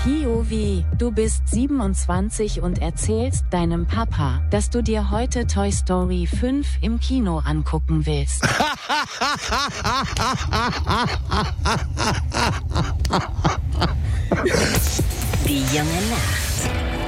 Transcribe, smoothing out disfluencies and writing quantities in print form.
POV, du bist 27 und erzählst deinem Papa, dass du dir heute Toy Story 5 im Kino angucken willst. Die junge Nacht.